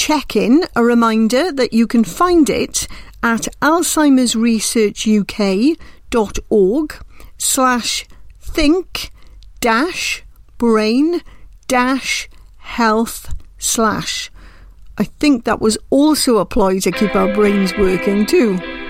check in, a reminder that you can find it at alzheimersresearchuk.org/think-brain-health/ I think that was also applied to keep our brains working too.